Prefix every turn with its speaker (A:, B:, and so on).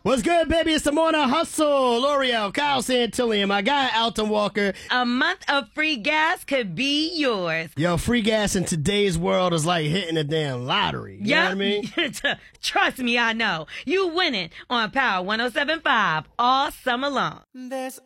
A: What's good, baby? It's the Morning Hustle. L'Oreal, Kyle Santillion, my guy, Alton Walker.
B: A month of free gas could be yours.
A: Yo, free gas in today's world is like hitting a damn lottery. You know what I mean?
B: Trust me, I know. You winning on Power 107.5 all summer long.
C: There's